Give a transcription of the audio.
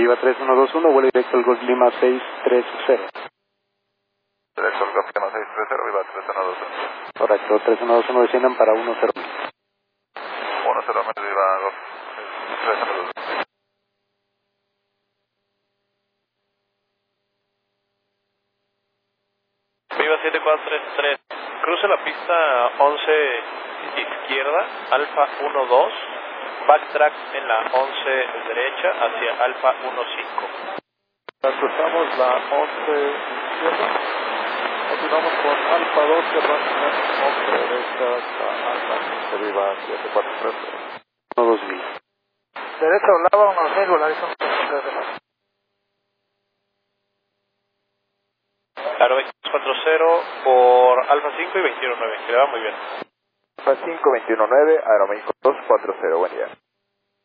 Viva 3121, vuelo directo al Golf Lima 630. Directo al Golf Lima 630, Viva 3121. Correcto, 3121 desciendan para 10. 10 Viva Golf 630. Viva 7433, cruce la pista 11 izquierda, Alfa 12, backtrack en la 11 derecha hacia Alfa 15. Cruzamos la 11 izquierda, continuamos con Alfa 12, backtrack 11 derecha hasta Alfa 15, Viva 7433. 2000. Derecha Olava 1000, Volaris 11. Claro, 2240 por Alfa 5 y 219, que le va muy bien. Alfa 5, 219, Aeroméxico 240, buen día.